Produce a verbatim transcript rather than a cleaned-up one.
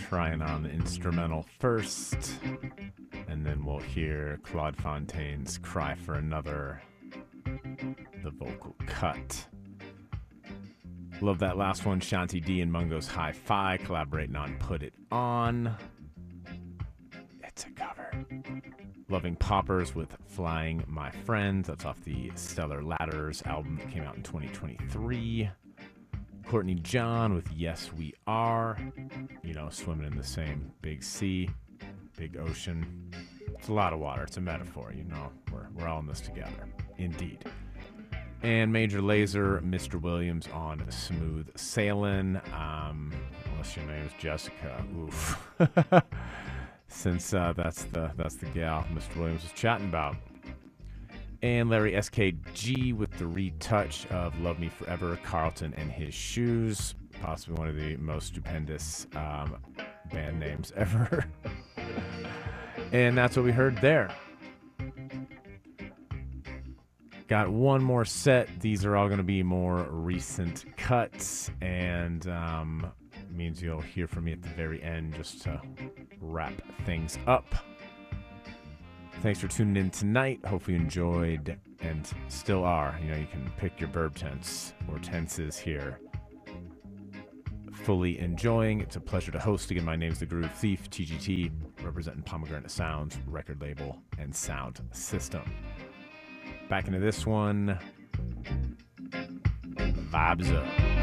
trying on the instrumental first, and then we'll hear Claude Fontaine's Cry for Another, the vocal cut. Love that last one, Shanti D and Mungo's Hi-Fi collaborating on Put It On. It's a cover. Loving Poppers with Flying My Friends. That's off the Stellar Ladders album that came out in twenty twenty-three. Courtney John with Yes We Are. You know, swimming in the same big sea, big ocean. It's a lot of water. It's a metaphor, you know. We're, we're all in this together. Indeed. And Major Lazer, Mister Williams on Smooth Sailing. Um, unless your name's Jessica. Oof. Since uh, that's the that's the gal Mister Williams was chatting about. And Larry S K G with the retouch of Love Me Forever, Carlton and His Shoes. Possibly one of the most stupendous um, band names ever. And that's what we heard there. Got one more set. These are all going to be more recent cuts, and um, means you'll hear from me at the very end just to wrap things up. Thanks for tuning in tonight. Hope you enjoyed and still are. You know, you can pick your verb tense or tenses here. Fully enjoying. It's a pleasure to host. Again, my name is The Groove Thief, T G T, representing Pomegranate Sounds, record label, and sound system. Back into this one. Vibes up.